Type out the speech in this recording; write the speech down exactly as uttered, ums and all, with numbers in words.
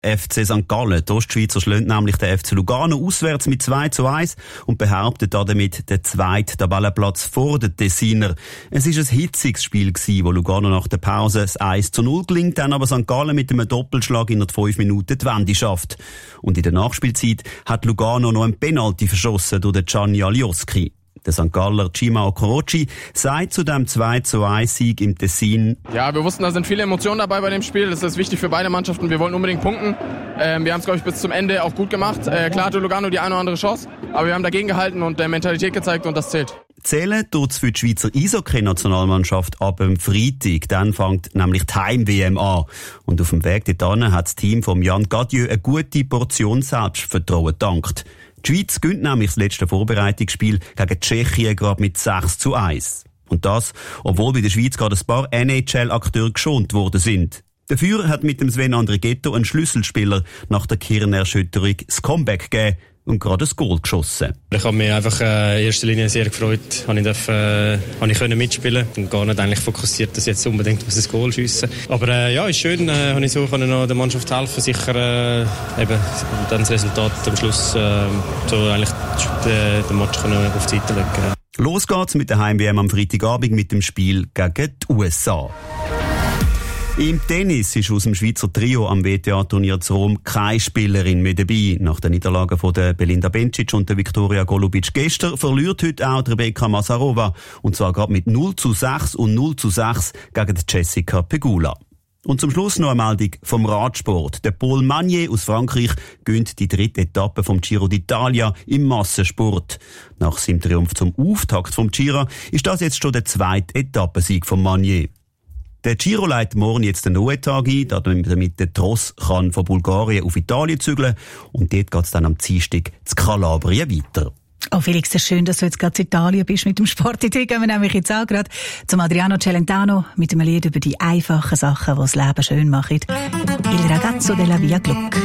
F C Sankt Gallen. Die Ostschweizer schlägt nämlich den F C Lugano auswärts mit zwei zu eins und behauptet damit den zweiten Tabellenplatz vor den Tessiner. Es war ein hitziges Spiel gewesen, wo Lugano nach der Pause das eins zu null gelingt, dann aber Sankt Gallen mit einem Doppelschlag in der fünf Minuten die Wende schafft. Und in der Nachspielzeit hat Lugano noch einen Penalty verschossen durch den Gianni Alioski. Der Sankt Galler Cima Okorochi sagt zu dem zwei zu eins Sieg im Tessin: Ja, wir wussten, da sind viele Emotionen dabei bei dem Spiel. Das ist wichtig für beide Mannschaften. Wir wollten unbedingt punkten. Ähm, wir haben es, glaube ich, bis zum Ende auch gut gemacht. Äh, klar hatte Lugano die eine oder andere Chance, aber wir haben dagegen gehalten und äh, Mentalität gezeigt und das zählt. Zählen tut's für die Schweizer Eishockey-Nationalmannschaft ab dem Freitag. Dann fängt nämlich die Heim-W M an. Und auf dem Weg dorthin hat das Team von Jan Gadieu eine gute Portion Selbstvertrauen gedankt. Die Schweiz gewinnt nämlich das letzte Vorbereitungsspiel gegen Tschechien gerade mit sechs zu eins. Und das, obwohl bei der Schweiz gerade ein paar N H L-Akteure geschont worden sind. Dafür hat mit dem Sven Andrighetto ein Schlüsselspieler nach der Kirnerschütterung das Comeback gegeben und gerade ein Goal geschossen. Ich habe mich einfach äh, in erster Linie sehr gefreut, habe ich, darf, äh, habe ich können mitspielen und gar nicht eigentlich fokussiert, dass ich jetzt unbedingt ein Goal schiessen muss. Aber äh, ja, ist schön, äh, habe ich so können noch der Mannschaft helfen, sicher äh, eben dann das Resultat am Schluss äh, so eigentlich den, den Match können auf die Seite legen. Los geht's mit der Heim-W M am Freitagabend mit dem Spiel gegen die U S A. Im Tennis ist aus dem Schweizer Trio am W T A-Turnier zu Rom keine Spielerin mehr dabei. Nach den Niederlagen von der Belinda Bencic und der Viktoria Golubic gestern verliert heute auch Rebecca Masarova. Und zwar gerade mit null zu sechs und null zu sechs gegen Jessica Pegula. Und zum Schluss noch eine Meldung vom Radsport. Der Paul Magnier aus Frankreich gönnt die dritte Etappe vom Giro d'Italia im Massensport. Nach seinem Triumph zum Auftakt vom Giro ist das jetzt schon der zweite Etappensieg von Magnier. Der Giro leitet morgen jetzt den Ruhetag ein, damit der Tross kann von Bulgarien auf Italien zügeln. Und dort geht es dann am Dienstag zu Kalabrien weiter. Oh Felix, es ist schön, dass du jetzt gerade in Italien bist mit dem Sport. Gehen wir nämlich jetzt auch gerade zum Adriano Celentano mit einem Lied über die einfachen Sachen, die das Leben schön machen. Il ragazzo della Via Gluck.